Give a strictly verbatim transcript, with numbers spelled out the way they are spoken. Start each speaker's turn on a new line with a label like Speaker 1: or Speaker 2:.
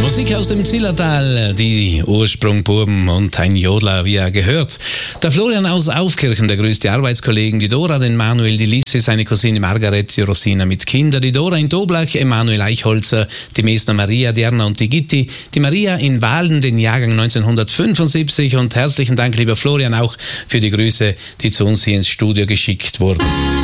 Speaker 1: Musik aus dem Zillertal, die Ursprungbuben und ein Jodler, wie er gehört. Der Florian aus Aufkirchen, der grüßt die Arbeitskollegen, die Dora, den Manuel, die Lise, seine Cousine Margaret, die Rosina mit Kindern, die Dora in Doblach, Emanuel Eichholzer, die Mesner Maria, die Erna und die Gitti, die Maria in Wahlen, den Jahrgang neunzehnhundertfünfundsiebzig, und herzlichen Dank, lieber Florian, auch für die Grüße, die zu uns hier ins Studio geschickt wurden.